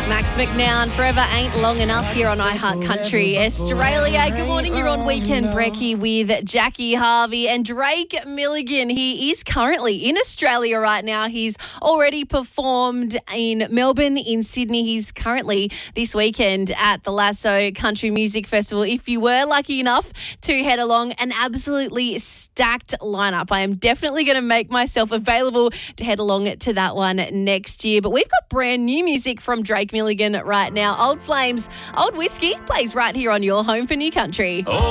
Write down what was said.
Max McNown, Forever Ain't Long Enough here on iHeart Country Australia. Good morning, you're on Weekend Brekkie with Jackie Harvey and Drake Milligan. He is currently in Australia right now. He's already performed in Melbourne, in Sydney. He's currently this weekend at the Lasso Country Music Festival. If you were lucky enough to head along, an absolutely stacked lineup. I am definitely going to make myself available to head along to that one next year. But we've got brand new music from Drake Milligan right now. Old Flames, Old Whiskey plays right here on your home for New Country. Oh.